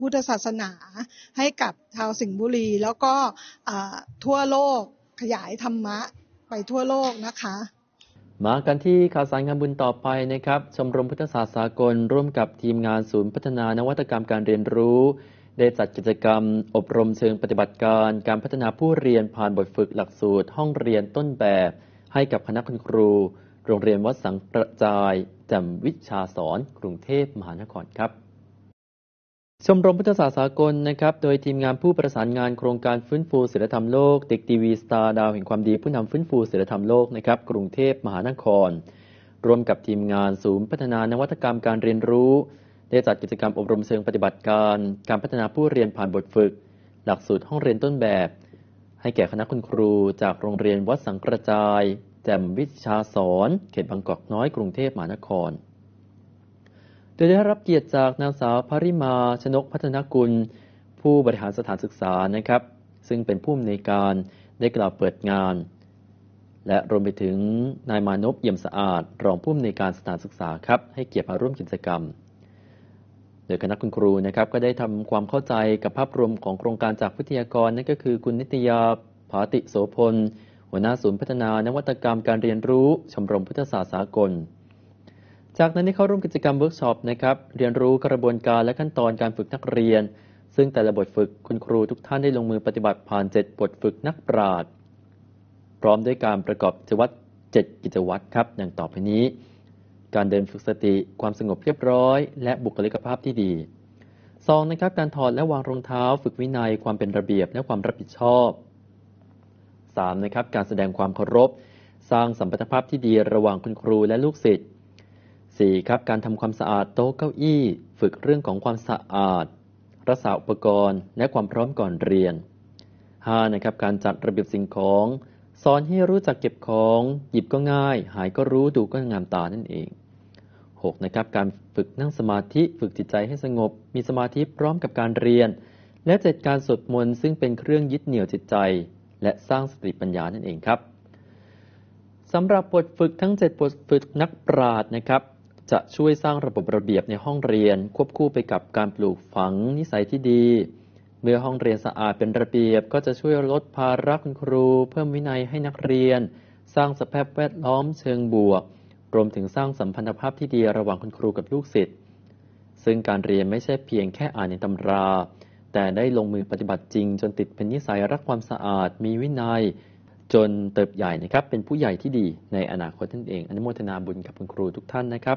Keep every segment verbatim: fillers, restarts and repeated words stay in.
พุทธศาสนาให้กับชาวสิงห์บุรีแล้วก็ทั่วโลกขยายธรรมะไปทั่วโลกนะคะมากันที่ข่าวสารงานบุญต่อไปนะครับชมรมพุทธศาสตร์สากลร่วมกับทีมงานศูนย์พัฒนานวัตกรรมการเรียนรู้ได้จัดกิจกรรมอบรมเชิงปฏิบัติการการพัฒนาผู้เรียนผ่านบทฝึกหลักสูตรห้องเรียนต้นแบบให้กับคณะคุณครูโรงเรียนวัดสังกระจายแจ่มวิชาสอนกรุงเทพมหานครครับชมรมพุทธศาสตร์สากลนะครับโดยทีมงานผู้ประสานงานโครงการฟื้นฟูศีลธรรมโลกเด็กทีวีสตาร์ดาวแห่งความดีผู้นำฟื้นฟูศีลธรรมโลกนะครับกรุงเทพมหานครร่วมกับทีมงานศูนย์พัฒนานวัตกรรมการเรียนรู้ได้จัดกิจกรรมอบรมเชิงปฏิบัติการการพัฒนาผู้เรียนผ่านบทฝึกหลักสูตรห้องเรียนต้นแบบให้แก่คณะคุณครูจากโรงเรียนวัดสังกระจายแจ่มวิชาสอนเขตบางกอกน้อยกรุงเทพมหานครโดยได้รับเกียรติจากนางสาวภริมาชนกพัฒนกุลผู้บริหารสถานศึกษานะครับซึ่งเป็นผู้อำนวยการได้กล่าวเปิดงานและรวมไปถึงนายมานพเอี่ยมสะอาดรองผู้อำนวยการสถานศึกษาครับให้เกียรติมาร่วมกิจกรรมโดยคณะคุณครูนะครับก็ได้ทำความเข้าใจกับภาพรวมของโครงการจากวิทยากรนั่นก็คือคุณนิตยาภาติโสพลหัวหน้าศูนย์พัฒนานวัตกรรมการเรียนรู้ชมรมพุทธศาสตร์สากลจากนั้นได้เข้าร่วมกิจกรรมเวิร์กช็อปนะครับเรียนรู้กระบวนการและขั้นตอนการฝึกนักเรียนซึ่งแต่ละบทฝึกคุณครูทุกท่านได้ลงมือปฏิบัติผ่านเจ็ดบทฝึกนักปราชญ์พร้อมด้วยการประกอบกิจวัตรเจ็ดกิจวัตรครับอย่างต่อไปนี้การเดินฝึกสติความสงบเรียบร้อยและบุคลิกภาพที่ดีสองนะครับการถอดและวางรองเท้าฝึกวินัยความเป็นระเบียบและความรับผิดชอบสามนะครับการแสดงความเคารพสร้างสัมพันธภาพที่ดีระหว่างคุณครูและลูกศิษย์สี่ครับการทำความสะอาดโต๊ะเก้าอี้ฝึกเรื่องของความสะอาดรักษาอุปกรณ์และความพร้อมก่อนเรียนห้านะครับการจัดระเบียบสิ่งของสอนให้รู้จักเก็บของหยิบก็ง่ายหายก็รู้ดูก็งามตานั่นเองหกนะครับการฝึกนั่งสมาธิฝึกจิตใจให้สงบมีสมาธิพร้อมกับการเรียนและเจ็ดการสวดมนต์ซึ่งเป็นเครื่องยึดเหนี่ยวจิตใจและสร้างสติปัญญานั่นเองครับสำหรับบทฝึกทั้งเจ็ดบทฝึกนักปราชญ์นะครับจะช่วยสร้างระบบระเบียบในห้องเรียนควบคู่ไปกับการปลูกฝังนิสัยที่ดีเมื่อห้องเรียนสะอาดเป็นระเบียบก็จะช่วยลดภาระคุณครูเพิ่มวินัยให้นักเรียนสร้างสภาพแวดล้อมเชิงบวกรวมถึงสร้างสัมพันธภาพที่ดีระหว่างคุณครูกับลูกศิษย์ซึ่งการเรียนไม่ใช่เพียงแค่อ่านในตำราแต่ได้ลงมือปฏิบัติจริงจนติดเป็นนิสัยรักความสะอาดมีวินัยจนเติบใหญ่นะครับเป็นผู้ใหญ่ที่ดีในอนาคตนั่นเองอนุโมทนาบุญกับคุณครูทุกท่านนะครับ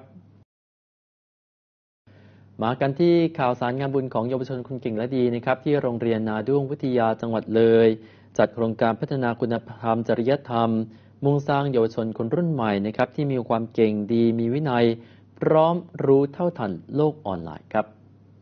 มากันที่ข่าวสารงานบุญของเยาวชนคนเก่งและดีนะครับที่โรงเรียนนาด้วงวิทยาจังหวัดเลยจัดโครงการพัฒนาคุณธรรมจริยธรรมมุ่งสร้างเยาวชนคนรุ่นใหม่นะครับที่มีความเก่งดีมีวินัยพร้อมรู้เท่าทันโลกออนไลน์ครับ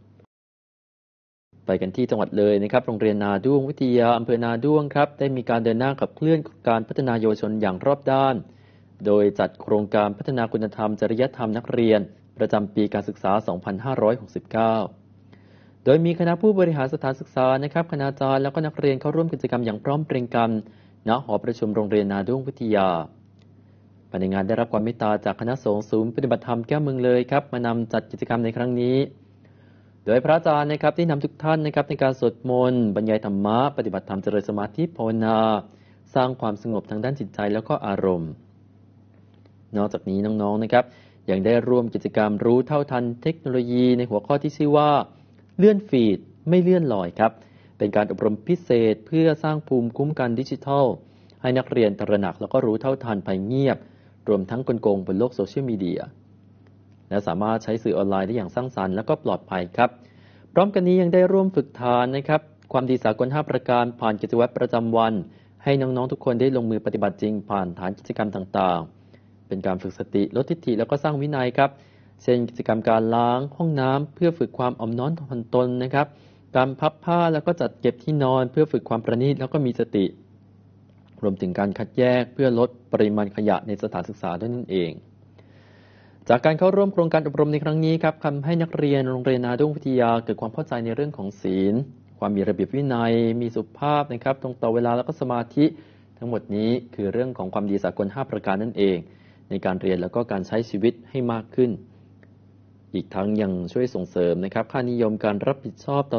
ไปกันที่จังหวัดเลยนะครับโรงเรียนนาด้วงวิทยาอำเภอนาด้วงครับได้มีการเดินหน้าขับเคลื่อนการพัฒนาเยาวชนอย่างรอบด้านโดยจัดโครงการพัฒนาคุณธรรมจริยธรรมนักเรียนประจำปีการศึกษา สองพันห้าร้อยหกสิบเก้า โดยมีคณะผู้บริหารสถานศึกษานะครับคณาจารย์แล้วก็นักเรียนเข้าร่วมกิจกรรมอย่างพร้อมเพรียงกันณหอประชุมโรงเรียนนาด้วงวิทยาภายในงานได้รับความเมตตาจากคณะสงฆ์ศูนย์ปฏิบัติธรรมแก้วเมืองเลยครับมานำจัดกิจกรรมในครั้งนี้โดยพระอาจารย์นะครับที่นำทุกท่านนะครับในการสวดมนต์บรรยายธรรมะปฏิบัติธรรมเจริญสมาธิภาวนาสร้างความสงบทางด้านจิตใจแล้วก็อารมณ์นอกจากนี้น้องๆนะครับยังได้ร่วมกิจกรรมรู้เท่าทันเทคโนโลยีในหัวข้อที่ชื่อว่าเลื่อนฟีดไม่เลื่อนลอยครับเป็นการอบรมพิเศษเพื่อสร้างภูมิคุ้มกันดิจิทัลให้นักเรียนตระหนักแล้วก็รู้เท่าทันภัยเงียบรวมทั้งกลโกงบนโลกโซเชียลมีเดียและสามารถใช้สื่อออนไลน์ได้อย่างสร้างสรรค์และก็ปลอดภัยครับพร้อมกันนี้ยังได้ร่วมฝึกทานนะครับความดีสากลห้าประการผ่านกิจวัตรประจำวันให้น้องๆทุกคนได้ลงมือปฏิบัติจริงผ่านฐานกิจกรรมต่างๆเป็นการฝึกสติลดทิฏฐิแล้วก็สร้างวินัยครับเช่นกิจกรรมการล้างห้องน้ำเพื่อฝึกความอ่อนน้อมถ่อมตนนะครับการพับผ้าแล้วก็จัดเก็บที่นอนเพื่อฝึกความประณีตแล้วก็มีสติรวมถึงการคัดแยกเพื่อลดปริมาณขยะในสถานศึกษาด้วยนั่นเองจากการเข้าร่วมโครงการอบรมในครั้งนี้ครับทำให้นักเรียนโรงเรียนนาด้วงวิทยาเกิดความเข้าใจในเรื่องของศีลความมีระเบียบวินัยมีสุภาพนะครับตรงต่อเวลาแล้วก็สมาธิทั้งหมดนี้คือเรื่องของความดีสากลห้าประการนั่นเองในการเรียนแล้วก็การใช้ชีวิตให้มากขึ้นอีกทั้งยังช่วยส่งเสริมนะครับค่านิยมการรับผิดชอบต่อ